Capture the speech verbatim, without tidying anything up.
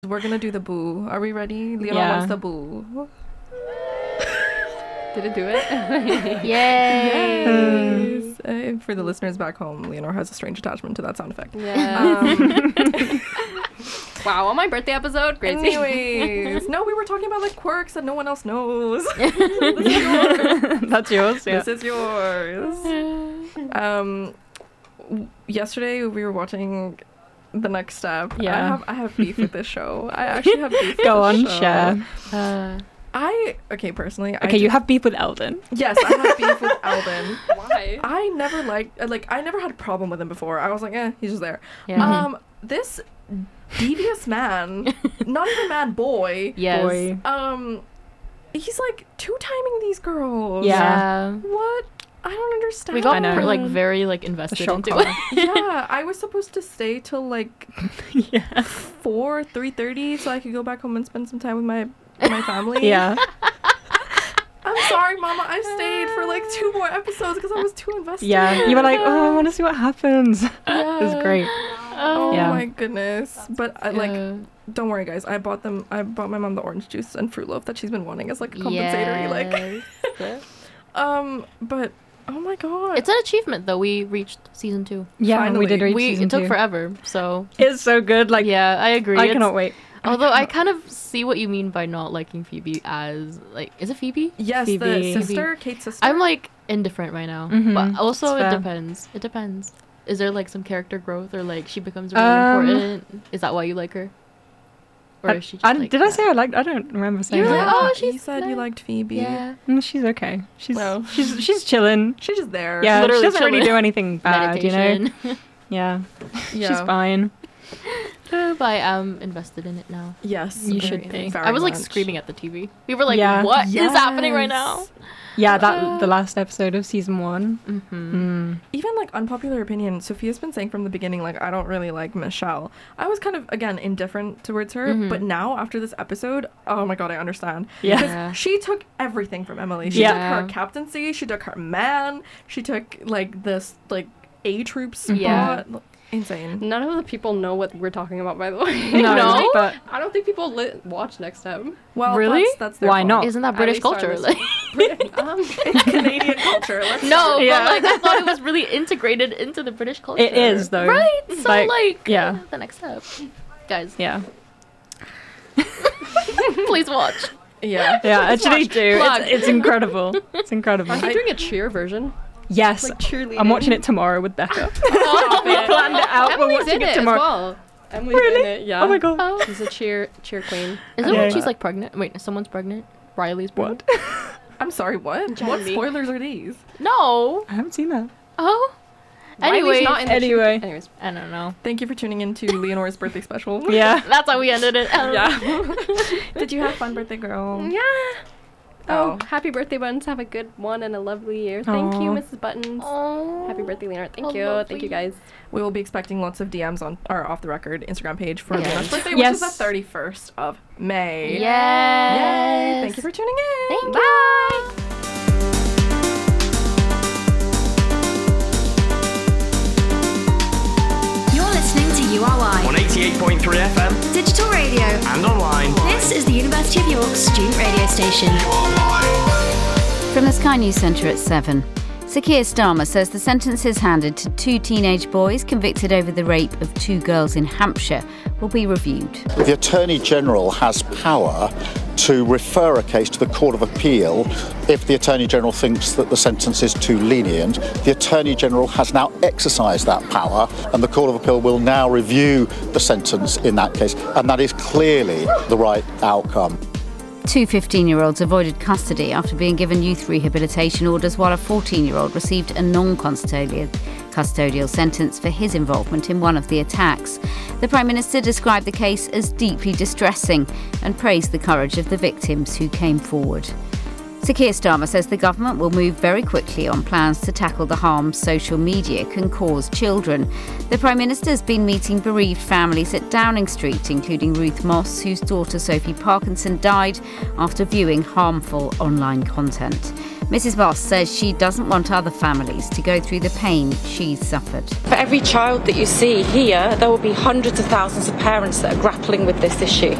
We're gonna do the boo. Are we ready? Leonor Yeah. wants the boo. Did it do it? Yay! Yes. Uh, for the listeners back home, Leonor has a strange attachment to that sound effect. Yeah. Um, Wow, on my birthday episode, crazy. anyways, no, we were talking about like quirks that no one else knows. This is yours. That's yours. Yeah. This is yours. Um, w- yesterday we were watching The Next Step. Yeah. I have I have beef with this show. I actually have beef. with Go this on, show. share. Uh, I okay personally. I Okay, you did- have beef with Eldon. Yes, I have beef with Eldon. why? I never liked uh, like I never had a problem with him before. I was like, eh, he's just there. Yeah. Um, this devious man, not even man, boy. Yes. Boy. Um, he's like two timing these girls. Yeah. What? I don't understand. We got I know. per- like very like invested shot into collar. it. Yeah, I was supposed to stay till like Yeah. four, three thirty, so I could go back home and spend some time with my my family. Yeah. I'm sorry, Mama. I stayed for like two more episodes because I was too invested. Yeah. You were like, oh, I want to see what happens. It was great. Oh Yeah. my goodness. But I, like, Yeah. don't worry, guys. I bought them. I bought my mom the orange juice and Fruit Loaf that she's been wanting as like a compensatory. Like, Yes. um. But oh my god. It's an achievement though. We reached season two. Yeah, Finally. we did reach we season it took two. forever. So It's so good. Like, yeah, I agree. I It's- cannot wait. Although I kind of see what you mean by not liking Phoebe as like, is it Phoebe? yes, Phoebe. the sister, Kate's sister. I'm like indifferent right now, Mhm, but also it's it fair. depends. It depends. Is there like some character growth or like she becomes really Um, important? Is that why you like her? Or I, is she just I- like did I that? say I liked? I don't remember saying You're that. like, oh, you she's said you nice. liked Phoebe. Yeah. Mm, she's okay. She's No. she's she's chilling. She's just there. Yeah, Literally she doesn't really chilling. do anything bad, you know. Meditation. Yeah, Yeah. she's fine. But I am invested in it now. Yes. You very- should be. very I was like much. screaming at the T V. We were like, Yeah. "What is happening right Yes. now?" Yeah, that the last episode of season one. Mm-hmm. Mm. Even like unpopular opinion, Sophia's been saying from the beginning, like, I don't really like Michelle. I was kind of again indifferent towards her, Mhm. but now after this episode, oh my god, I understand. Yeah. 'Cause Yeah. she took everything from Emily. She Yeah. took her captaincy, she took her man, she took like this like A troop spot. Yeah. Insane. None of the people know what we're talking about, by the way. No, No? but I don't think people li- watch Next Step. Well, Really? That's, that's their Why fault. not? Isn't that At British least our culture? list- Like, um, It's Canadian culture. Let's no, Yeah. but like I thought it was really integrated into the British culture. it is though. Right? So Like, like, yeah. the next step, guys. Yeah, Please watch. Yeah. yeah. Actually, do. Plug. It's, it's incredible. It's incredible. Aren't they doing a cheer version? Yes, Like cheerleading. I'm watching it tomorrow with Becca. Stop We it. planned it out. We're Emily's watching in it it tomorrow. as well. Emily's Really? in it, yeah. Oh my god. Oh. She's a cheer cheer queen. Is it Yeah. when she's like pregnant? Wait, someone's pregnant. Riley's pregnant. What? I'm sorry, what? Join What me. spoilers are these? No. I haven't seen that. Oh. Riley's Anyway, not in the Anyway. cheer- Anyways. I don't know. Thank you for tuning in to Leonor's birthday special. Yeah. That's how we ended it. Yeah. Did you have fun, birthday girl? Yeah. Oh, Oh. happy birthday, Buttons. Have a good one and a lovely year. Thank you, Aw. Missus Buttons. Oh. Happy birthday, Leonard. Thank Oh, you. lovely. Thank you, guys. We will be expecting lots of D Ms on our off the record Instagram page for Yes. Leonor's birthday, which Yes. is the thirty-first of May. Yes. Yay! Thank you for tuning in. Thank Bye. You're listening to U R Y, on eighty-eight point three F M digital radio. and online. This is the University of York student radio station. From the Sky News Centre at seven. Sir Keir Starmer says the sentences handed to two teenage boys convicted over the rape of two girls in Hampshire will be reviewed. The Attorney General has power to refer a case to the Court of Appeal if the Attorney General thinks that the sentence is too lenient. The Attorney General has now exercised that power, and the Court of Appeal will now review the sentence in that case, and that is clearly the right outcome. Two fifteen-year-olds avoided custody after being given youth rehabilitation orders, while a fourteen-year-old received a non-custodial custodial sentence for his involvement in one of the attacks. The Prime Minister described the case as deeply distressing and praised the courage of the victims who came forward. Sir Keir Starmer says the government will move very quickly on plans to tackle the harm social media can cause children. The Prime Minister has been meeting bereaved families at Downing Street, including Ruth Moss, whose daughter Sophie Parkinson died after viewing harmful online content. Missus Moss says she doesn't want other families to go through the pain she's suffered. For every child that you see here, there will be hundreds of thousands of parents that are grappling with this issue.